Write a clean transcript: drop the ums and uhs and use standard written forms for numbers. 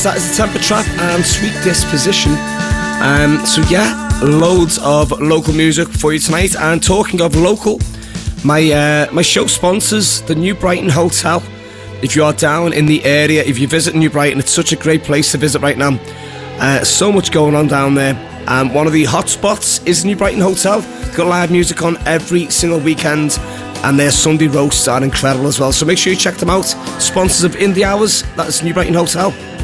that is the Temper Trap and Sweet Disposition. So yeah, loads of local music for you tonight. And talking of local, my show sponsors, the New Brighton Hotel. If you are down in the area, if you visit New Brighton, it's such a great place to visit right now. So much going on down there. One of the hot spots is New Brighton Hotel. They've got live music on every single weekend, and their Sunday roasts are incredible as well. So make sure you check them out. Sponsors of In The Hours, that's New Brighton Hotel.